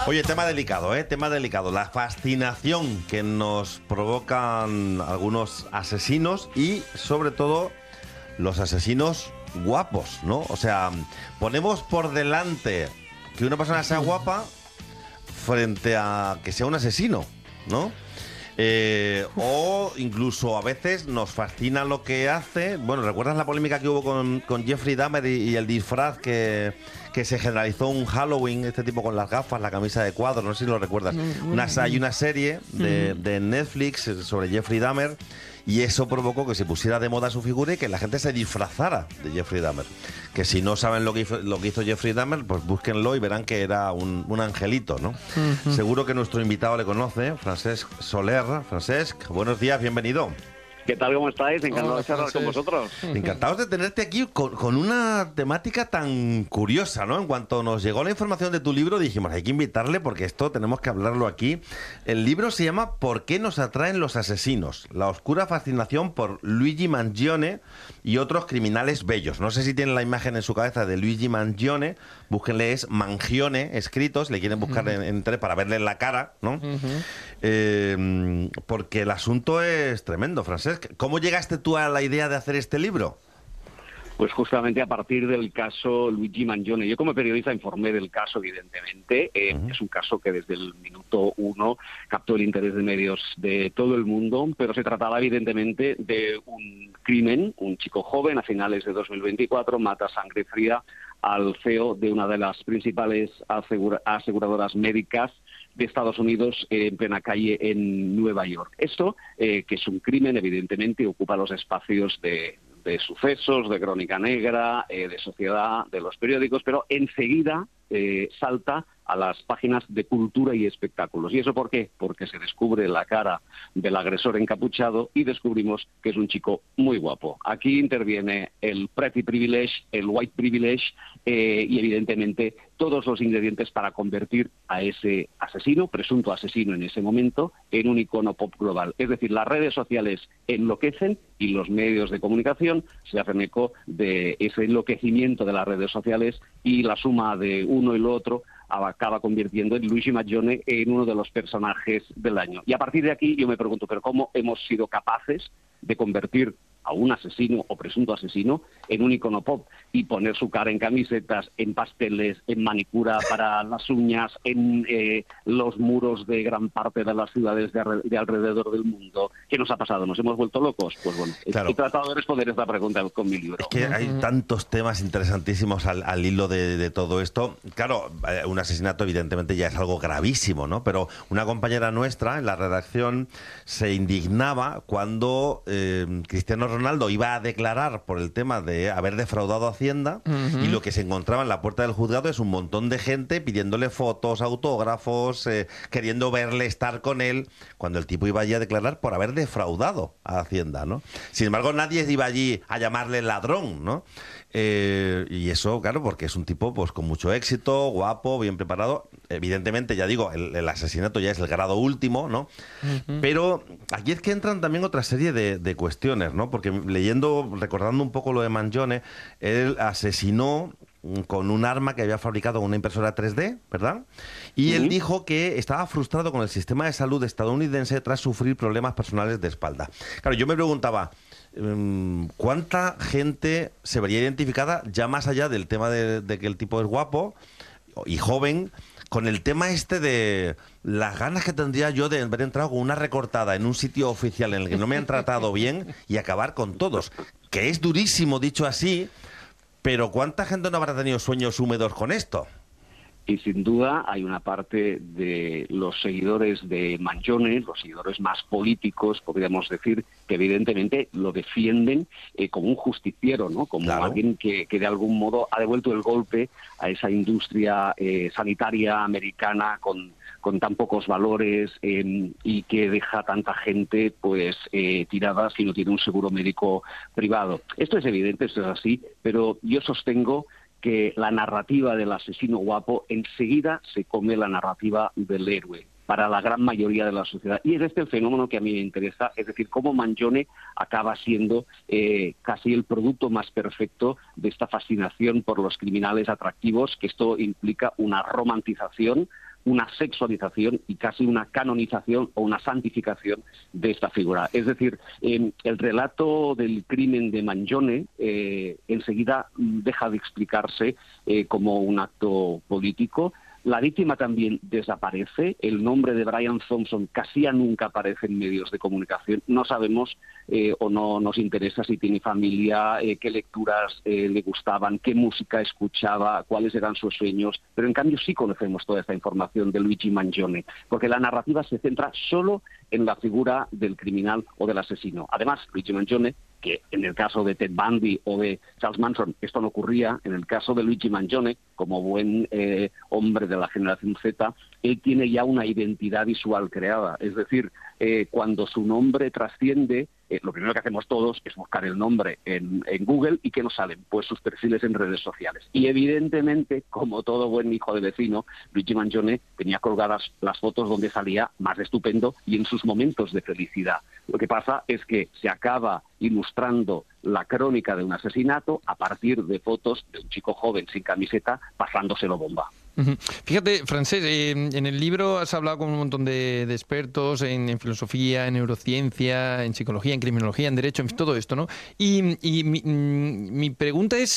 Oye, tema delicado, ¿eh? Tema delicado. La fascinación que nos provocan algunos asesinos y, sobre todo, los asesinos guapos, ¿no? O sea, ponemos por delante que una persona sea guapa frente a que sea un asesino, ¿no? O incluso a veces nos fascina lo que hace. Bueno, ¿recuerdas la polémica que hubo con Jeffrey Dahmer y el disfraz que se generalizó un Halloween, este tipo con las gafas, la camisa de cuadros? No sé si lo recuerdas. Hay una serie de Netflix sobre Jeffrey Dahmer y eso provocó que se pusiera de moda su figura y que la gente se disfrazara de Jeffrey Dahmer. Que si no saben lo que hizo Jeffrey Dahmer, pues búsquenlo y verán que era un angelito, ¿no? Seguro que nuestro invitado le conoce, Francesc Soler. Francesc, buenos días, bienvenido. ¿Qué tal? ¿Cómo estáis? Encantado de charlar con vosotros. Encantados de tenerte aquí con una temática tan curiosa, ¿no? En cuanto nos llegó la información de tu libro, dijimos, hay que invitarle porque esto tenemos que hablarlo aquí. El libro se llama ¿Por qué nos atraen los asesinos? La oscura fascinación por Luigi Mangione y otros criminales bellos. No sé si tienen la imagen en su cabeza de Luigi Mangione. Búsquenle, es Mangione escritos, le quieren buscar entre para verle la cara, ¿no? Porque el asunto es tremendo, Francesc. ¿Cómo llegaste tú a la idea de hacer este libro? Pues justamente a partir del caso Luigi Mangione. Yo como periodista informé del caso, evidentemente. Es un caso que desde el minuto uno captó el interés de medios de todo el mundo, pero se trataba evidentemente de un crimen. Un chico joven a finales de 2024 mata a sangre fría al CEO de una de las principales aseguradoras médicas de Estados Unidos en plena calle en Nueva York. Esto, que es un crimen, evidentemente, ocupa los espacios de sucesos, de crónica negra, de sociedad, de los periódicos, pero enseguida salta a las páginas de cultura y espectáculos. ¿Y eso por qué? Porque se descubre la cara del agresor encapuchado y descubrimos que es un chico muy guapo. Aquí interviene el pretty privilege, el white privilege y evidentemente todos los ingredientes para convertir a ese asesino, presunto asesino en ese momento, en un icono pop global. Es decir, las redes sociales enloquecen y los medios de comunicación se hacen eco de ese enloquecimiento de las redes sociales y la suma de uno y lo otro acaba convirtiendo en Luigi Mangione en uno de los personajes del año. Y a partir de aquí yo me pregunto, ¿pero cómo hemos sido capaces de convertir a un asesino o presunto asesino en un icono pop y poner su cara en camisetas, en pasteles, en manicura para las uñas, en los muros de gran parte de las ciudades de alrededor del mundo? ¿Qué nos ha pasado? ¿Nos hemos vuelto locos? Pues bueno, claro. He tratado de responder esta pregunta con mi libro. Es que hay tantos temas interesantísimos al hilo de todo esto. Claro, un asesinato evidentemente ya es algo gravísimo, ¿no? Pero una compañera nuestra en la redacción se indignaba cuando Cristiano Ronaldo iba a declarar por el tema de haber defraudado a Hacienda y lo que se encontraba en la puerta del juzgado es un montón de gente pidiéndole fotos, autógrafos, queriendo verle, estar con él, cuando el tipo iba allí a declarar por haber defraudado a Hacienda, ¿no? Sin embargo, nadie iba allí a llamarle ladrón, ¿no? Y eso, claro, porque es un tipo pues con mucho éxito, guapo, bien preparado. Evidentemente, ya digo, el asesinato ya es el grado último, ¿no? Pero aquí es que entran también otra serie de cuestiones, ¿no? Porque recordando un poco lo de Mangione, él asesinó con un arma que había fabricado con una impresora 3D, ¿verdad? Y él dijo que estaba frustrado con el sistema de salud estadounidense tras sufrir problemas personales de espalda. Claro, yo me preguntaba, ¿cuánta gente se vería identificada, ya más allá del tema de que el tipo es guapo y joven, con el tema este de las ganas que tendría yo de haber entrado con una recortada en un sitio oficial en el que no me han tratado bien y acabar con todos? Que es durísimo dicho así, pero ¿cuánta gente no habrá tenido sueños húmedos con esto? Y sin duda hay una parte de los seguidores de Mangione, los seguidores más políticos, podríamos decir, que evidentemente lo defienden como un justiciero, ¿no? Como alguien que de algún modo ha devuelto el golpe a esa industria sanitaria americana con tan pocos valores y que deja tanta gente pues tirada si no tiene un seguro médico privado. Esto es evidente, esto es así, pero yo sostengo que la narrativa del asesino guapo enseguida se come la narrativa del héroe para la gran mayoría de la sociedad. Y es este el fenómeno que a mí me interesa, es decir, cómo Mangione acaba siendo casi el producto más perfecto de esta fascinación por los criminales atractivos, que esto implica una romantización una sexualización y casi una canonización o una santificación de esta figura. Es decir, el relato del crimen de Mangione enseguida deja de explicarse como un acto político. La víctima también desaparece, el nombre de Brian Thompson casi nunca aparece en medios de comunicación, no sabemos o no nos interesa si tiene familia, qué lecturas le gustaban, qué música escuchaba, cuáles eran sus sueños, pero en cambio sí conocemos toda esta información de Luigi Mangione, porque la narrativa se centra solo en la figura del criminal o del asesino. Además, Luigi Mangione, que en el caso de Ted Bundy o de Charles Manson esto no ocurría, en el caso de Luigi Mangione, como buen hombre de la generación Z, él tiene ya una identidad visual creada. Es decir, cuando su nombre trasciende, lo primero que hacemos todos es buscar el nombre en Google y ¿qué nos salen? Pues sus perfiles en redes sociales. Y evidentemente, como todo buen hijo de vecino, Luigi Mangione tenía colgadas las fotos donde salía más estupendo y en sus momentos de felicidad. Lo que pasa es que se acaba ilustrando la crónica de un asesinato a partir de fotos de un chico joven sin camiseta pasándoselo bomba. Fíjate, Francesc, en el libro has hablado con un montón de expertos en filosofía, en neurociencia, en psicología, en criminología, en derecho, en todo esto, ¿no? Y mi pregunta es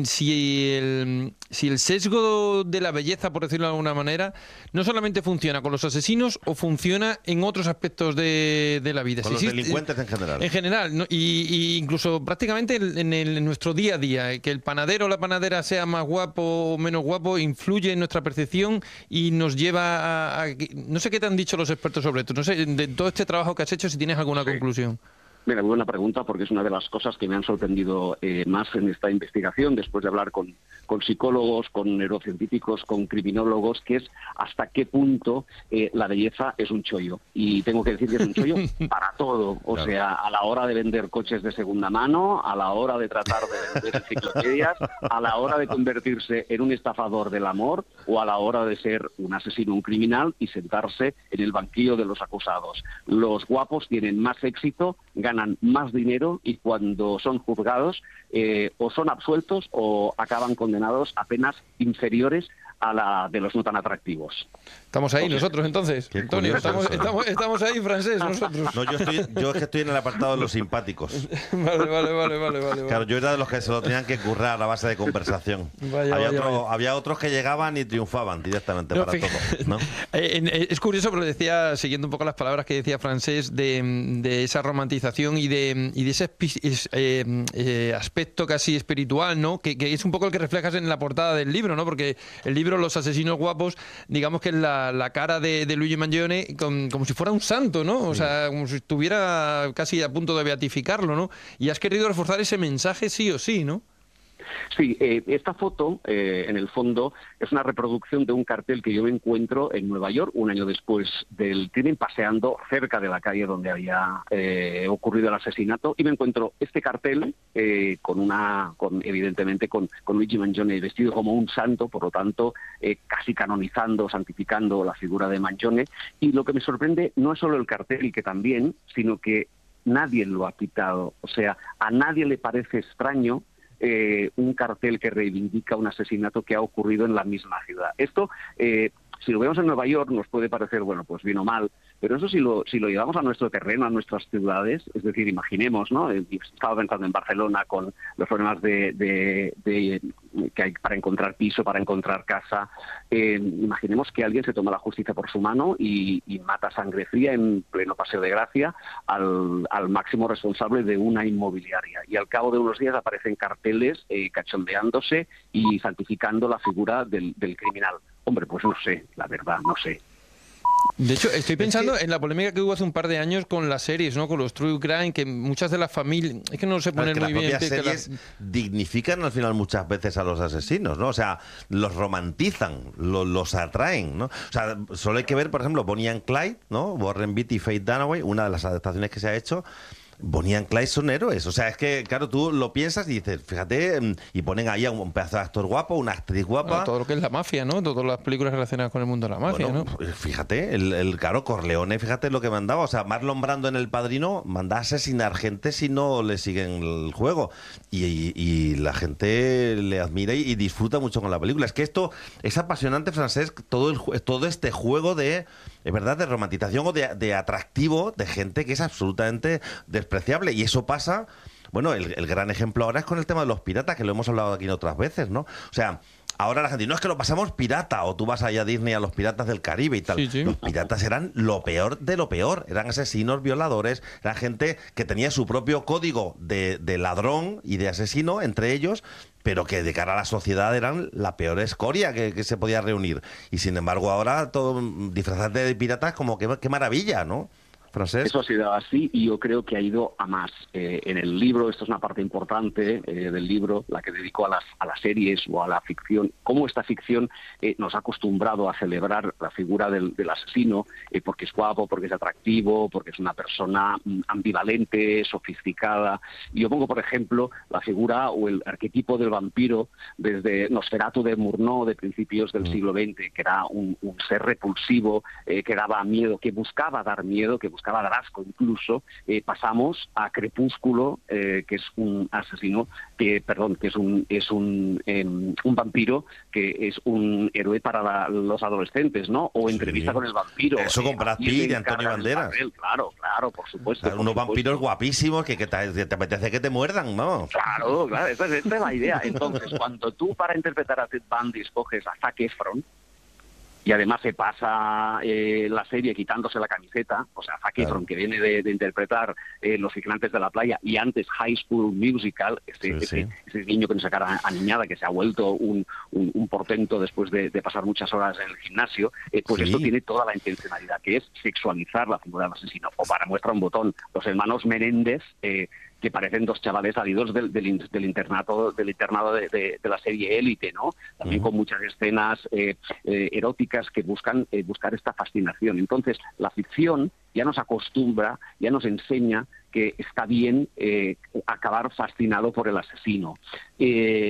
si el sesgo de la belleza, por decirlo de alguna manera, no solamente funciona con los asesinos o funciona en otros aspectos de la vida. Con los delincuentes en general. En general, ¿no? Y incluso prácticamente en nuestro día a día, que el panadero o la panadera sea más guapo o menos guapo, influye en nuestra percepción y nos lleva a... No sé qué te han dicho los expertos sobre esto, no sé, de todo este trabajo que has hecho, si tienes alguna conclusión. Mira, muy buena pregunta, porque es una de las cosas que me han sorprendido más en esta investigación, después de hablar con psicólogos, con neurocientíficos, con criminólogos, que es hasta qué punto la belleza es un chollo. Y tengo que decir que es un chollo para todo. O claro. sea, a la hora de vender coches de segunda mano, a la hora de tratar de vender enciclopedias, a la hora de convertirse en un estafador del amor o a la hora de ser un asesino, un criminal y sentarse en el banquillo de los acusados. Los guapos tienen más éxito, ganan más dinero y cuando son juzgados o son absueltos o acaban condenados a penas inferiores a la de los no tan atractivos. Estamos ahí nosotros entonces, Antonio, estamos ahí, Francesc, nosotros. No, yo es que estoy en el apartado de los simpáticos. Vale. Claro, yo era de los que se lo tenían que currar a base de conversación. Había otros que llegaban y triunfaban directamente para todo, ¿no? Es curioso, pero decía, siguiendo un poco las palabras que decía Francesc, de esa romantización y de ese aspecto casi espiritual, ¿no? Que es un poco el que reflejas en la portada del libro, ¿no? Porque el libro Los asesinos guapos, digamos que es la cara de Luigi Mangione como si fuera un santo, ¿no? O sea, como si estuviera casi a punto de beatificarlo, ¿no? Y has querido reforzar ese mensaje sí o sí, ¿no? Sí, esta foto, en el fondo, es una reproducción de un cartel que yo me encuentro en Nueva York un año después del crimen, paseando cerca de la calle donde había ocurrido el asesinato, y me encuentro este cartel evidentemente con Luigi Mangione vestido como un santo, por lo tanto, casi canonizando, santificando la figura de Mangione, y lo que me sorprende no es solo el cartel, que también, sino que nadie lo ha quitado, o sea, a nadie le parece extraño un cartel que reivindica un asesinato que ha ocurrido en la misma ciudad. Esto, si lo vemos en Nueva York, nos puede parecer, bueno, pues bien o mal, pero eso si lo llevamos a nuestro terreno, a nuestras ciudades, es decir, imaginemos, ¿no? Estaba pensando en Barcelona con los problemas que hay para encontrar piso, para encontrar casa. Imaginemos que alguien se toma la justicia por su mano y mata a sangre fría en pleno Paseo de Gracia al máximo responsable de una inmobiliaria. Y al cabo de unos días aparecen carteles cachondeándose y santificando la figura del criminal. Hombre, pues no sé, la verdad, no sé. De hecho, estoy pensando en la polémica que hubo hace un par de años con las series, ¿no? Con los True Crime, que muchas de las familias... Es que no sé poner muy bien... Las series dignifican al final muchas veces a los asesinos, ¿no? O sea, los romantizan, los atraen, ¿no? O sea, solo hay que ver, por ejemplo, Bonnie and Clyde, ¿no? Warren Beatty y Faye Dunaway, una de las adaptaciones que se ha hecho... Bonnie and Clyde son héroes. O sea, es que, claro, tú lo piensas y dices, fíjate, y ponen ahí a un pedazo de actor guapo, una actriz guapa. Bueno, todo lo que es la mafia, ¿no? Todas las películas relacionadas con el mundo de la mafia, Bueno, ¿no? pues fíjate, claro, Corleone, fíjate lo que mandaba. O sea, Marlon Brando en El Padrino manda a asesinar gente si no le siguen el juego. Y la gente le admira y disfruta mucho con la película. Es que esto es apasionante, Francesc, todo este juego de, es verdad, de romantización o de atractivo de gente que es absolutamente despreciable. Y eso pasa. Bueno, el gran ejemplo ahora es con el tema de los piratas, que lo hemos hablado aquí en otras veces, ¿no? O sea, ahora la gente, no es que lo pasamos pirata, o tú vas allá a Disney a los piratas del Caribe y tal. Sí, sí. Los piratas eran lo peor de lo peor. Eran asesinos, violadores, era gente que tenía su propio código de ladrón y de asesino entre ellos, pero que de cara a la sociedad eran la peor escoria que se podía reunir. Y sin embargo ahora todo disfrazarte de piratas como que qué maravilla, ¿no? Francesc. Eso ha sido así y yo creo que ha ido a más. En el libro, esto es una parte importante del libro, la que dedico a las series o a la ficción, cómo esta ficción nos ha acostumbrado a celebrar la figura del asesino porque es guapo, porque es atractivo, porque es una persona ambivalente, sofisticada. Y yo pongo, por ejemplo, la figura o el arquetipo del vampiro desde Nosferatu de Murnau de principios del siglo XX, que era un ser repulsivo, que daba miedo, que buscaba dar miedo, que buscaba dar asco incluso. Pasamos a Crepúsculo, que es un asesino, que es un vampiro, que es un héroe para los adolescentes, ¿no? O Entrevista con el vampiro. Eso con Brad Pitt y Antonio Banderas. Claro, por supuesto. Unos vampiros guapísimos que te apetece que te muerdan, ¿no? Claro, esta es la idea. Entonces, cuando tú para interpretar a Ted Bundy escoges a Zac Efron, y además se pasa la serie quitándose la camiseta, o sea, Zac Efron, que viene de interpretar Los Vigilantes de la Playa y antes High School Musical, ese niño con esa cara aniñada que se ha vuelto un portento después de pasar muchas horas en el gimnasio, pues esto tiene toda la intencionalidad, que es sexualizar la figura del asesino. O para muestra un botón, los hermanos Menéndez, que parecen dos chavales salidos del internado de la serie Élite, ¿no? También con muchas escenas eróticas que buscan buscar esta fascinación. Entonces, la ficción ya nos acostumbra, ya nos enseña que está bien acabar fascinado por el asesino.